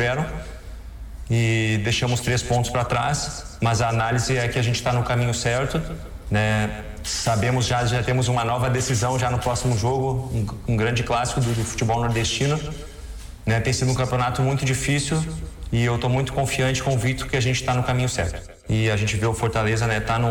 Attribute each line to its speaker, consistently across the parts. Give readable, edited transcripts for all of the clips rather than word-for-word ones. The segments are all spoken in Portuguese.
Speaker 1: tiveram e deixamos 3 pontos para trás, mas a análise é que a gente está no caminho certo, né? Sabemos já temos uma nova decisão já no próximo jogo, um grande clássico do futebol nordestino, né? Tem sido um campeonato muito difícil e eu estou muito confiante e convicto que a gente está no caminho certo. E a gente vê o Fortaleza, né? Tá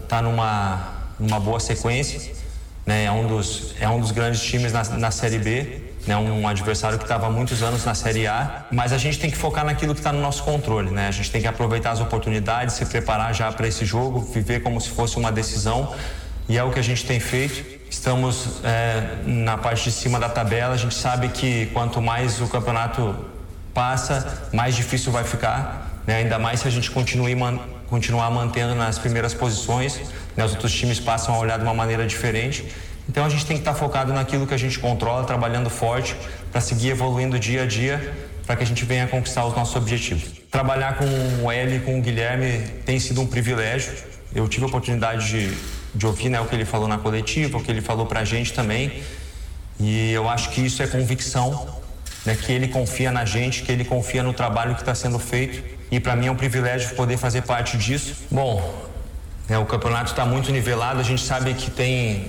Speaker 1: numa boa sequência, né? É um dos grandes times na Série B, né? Um adversário que estava há muitos anos na Série A, mas a gente tem que focar naquilo que está no nosso controle, né? A gente tem que aproveitar as oportunidades, se preparar já para esse jogo, viver como se fosse uma decisão, e é o que a gente tem feito. Estamos na parte de cima da tabela. A gente sabe que quanto mais o campeonato passa, mais difícil vai ficar, né? Ainda mais se a gente continuar mantendo nas primeiras posições, né? Os outros times passam a olhar de uma maneira diferente. Então a gente tem que estar focado naquilo que a gente controla, trabalhando forte para seguir evoluindo dia a dia, para que a gente venha conquistar os nossos objetivos. Trabalhar com o Hélio e com o Guilherme tem sido um privilégio. Eu tive a oportunidade de ouvir, né, o que ele falou na coletiva, o que ele falou para a gente também, e eu acho que isso é convicção, né, que ele confia na gente, que ele confia no trabalho que está sendo feito, e para mim é um privilégio poder fazer parte disso. Bom, o campeonato está muito nivelado, a gente sabe que tem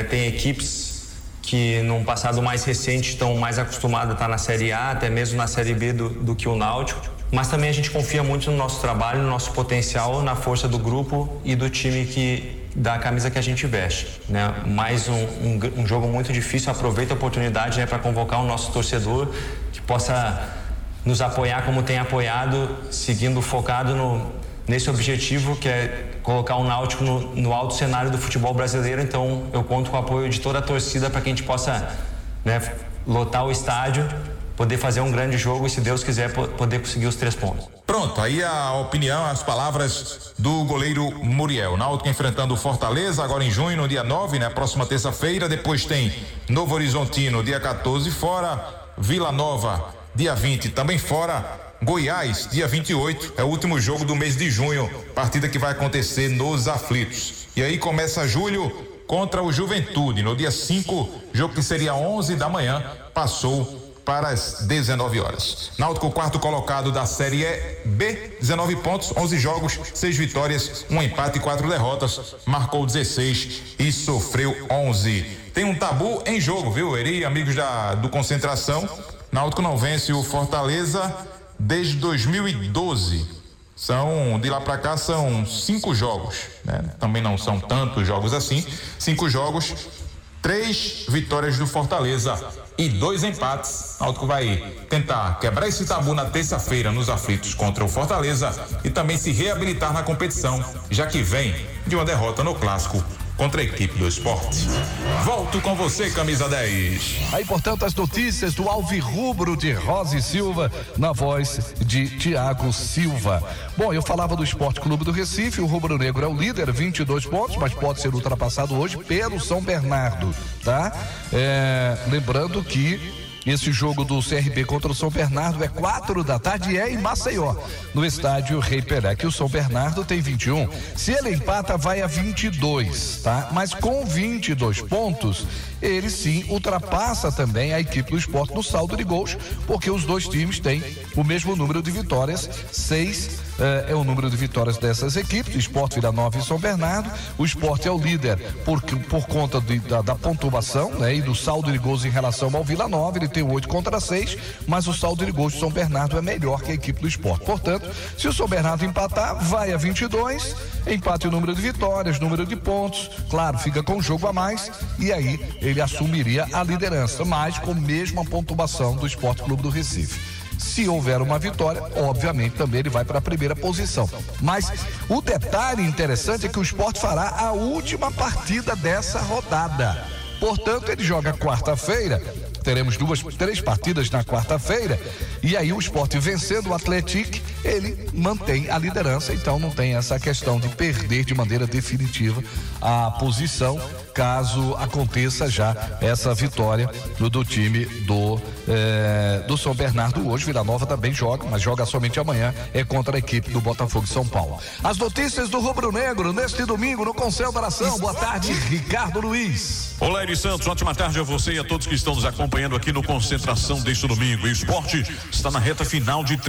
Speaker 1: equipes que num passado mais recente estão mais acostumadas a estar na Série A, até mesmo na Série B do que o Náutico, mas também a gente confia muito no nosso trabalho, no nosso potencial, na força do grupo e do time da camisa que a gente veste, né? Mais um jogo muito difícil. Aproveita a oportunidade, né, para convocar o nosso torcedor que possa nos apoiar como tem apoiado, seguindo focado nesse objetivo que é colocar o Náutico no alto cenário do futebol brasileiro. Então eu conto com o apoio de toda a torcida para que a gente possa, né, lotar o estádio, poder fazer um grande jogo e, se Deus quiser, poder conseguir os 3 pontos.
Speaker 2: Pronto, aí a opinião, as palavras do goleiro Muriel. Náutico enfrentando o Fortaleza agora em junho, no dia 9, né? Próxima terça-feira. Depois tem Novo Horizontino, dia 14, fora. Vila Nova, dia 20, também fora. Goiás, dia 28, é o último jogo do mês de junho, partida que vai acontecer nos Aflitos. E aí começa julho contra o Juventude, no dia 5, jogo que seria 11 da manhã, passou para as 19 horas. Náutico, quarto colocado da Série B, 19 pontos, 11 jogos, 6 vitórias, 1 empate e 4 derrotas, marcou 16 e sofreu 11. Tem um tabu em jogo, viu, Eri, amigos do Concentração? Náutico não vence o Fortaleza desde 2012. De lá para cá são 5 jogos, né? Também não são tantos jogos assim. 5 jogos, 3 vitórias do Fortaleza e 2 empates. O Náutico vai tentar quebrar esse tabu na terça-feira nos Aflitos contra o Fortaleza e também se reabilitar na competição, já que vem de uma derrota no clássico contra a equipe do Sport. Volto com você, camisa 10.
Speaker 3: Aí, portanto, as notícias do Alvirrubro de Rosa Silva, na voz de Tiago Silva. Bom, eu falava do Esporte Clube do Recife. O Rubro Negro é o líder, 22 pontos, mas pode ser ultrapassado hoje pelo São Bernardo, tá? Lembrando que esse jogo do CRB contra o São Bernardo é 4 da tarde e é em Maceió, no estádio Rei Pelé, que o São Bernardo tem 21. Se ele empata, vai a 22, tá? Mas com 22 pontos, ele sim ultrapassa também a equipe do Sport no saldo de gols, porque os dois times têm o mesmo número de vitórias, 6 é o número de vitórias dessas equipes, Sport, Vila Nova e São Bernardo. O Sport é o líder por conta da pontuação, né, e do saldo de gols em relação ao Vila Nova. Ele tem 8 contra 6, mas o saldo de gols do São Bernardo é melhor que a equipe do Sport. Portanto, se o São Bernardo empatar, vai a 22, empate o número de vitórias, número de pontos, claro, fica com um jogo a mais, e aí ele assumiria a liderança, mas com a mesma pontuação do Esporte Clube do Recife. Se houver uma vitória, obviamente também ele vai para a primeira posição. Mas o detalhe interessante é que o Sport fará a última partida dessa rodada. Portanto, ele joga quarta-feira. Teremos 3 partidas na quarta-feira, e aí o Sport vencendo o Atlético, ele mantém a liderança, então não tem essa questão de perder de maneira definitiva a posição, caso aconteça já essa vitória do time do São Bernardo hoje. Vila Nova também joga, mas joga somente amanhã, é contra a equipe do Botafogo de São Paulo. As notícias do Rubro Negro neste domingo no Concentração. Boa tarde, Ricardo Luiz.
Speaker 4: Olá, Eri Santos, ótima tarde a você e a todos que estão nos acompanhando aqui no Concentração deste domingo. E o Sport está na reta final de